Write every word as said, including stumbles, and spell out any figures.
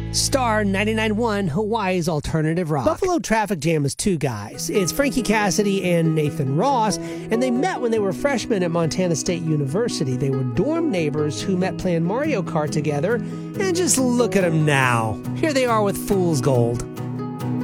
Star ninety-nine point one, Hawaii's alternative rock. Buffalo Traffic Jam is two guys. It's Frankie Cassidy and Nathan Ross, and they met when they were freshmen at Montana State University. They were dorm neighbors who met playing Mario Kart together, and just look at them now. Here they are with Fool's Gold.